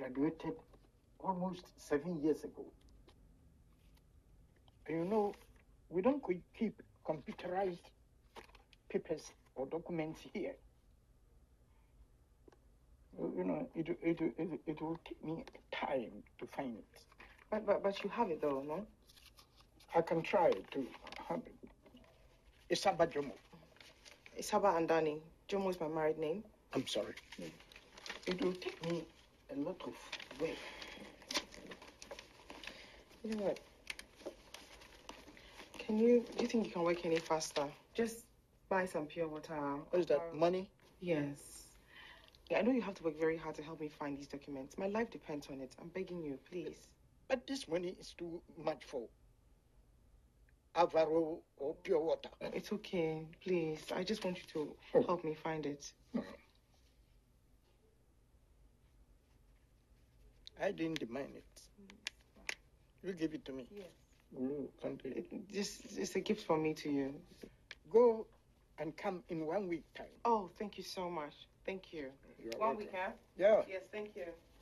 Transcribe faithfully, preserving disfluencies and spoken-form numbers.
graduated almost seven years ago. And you know, we don't keep computerized papers or documents here. You know, it, it, it, it will take me time to find it. But, but, but you have it though, no? I can try to have it. Isaba Jomo. Isaba Andani. Jomo is my married name. I'm sorry. Mm. It will take me a lot of work. You know what? Can you, do you think you can work any faster? Just buy some pure water. What is that, money? Yes. Yeah, I know you have to work very hard to help me find these documents. My life depends on it. I'm begging you, please. But this money is too much for Avaro or pure water. It's okay, please. I just want you to oh. help me find it. Oh. I didn't demand it. You give it to me. Yes. Oh, can't you? It, just, it's a gift from me to you. Go and come in one week time. Oh, thank you so much. Thank you. You're one welcome. week, huh? Yeah. Yes, thank you.